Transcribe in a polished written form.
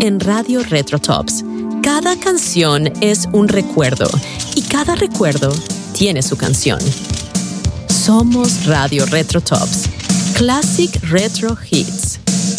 En Radio Retro Tops, cada canción es un recuerdo y cada recuerdo tiene su canción. Somos Radio Retro Tops, Classic Retro Hits.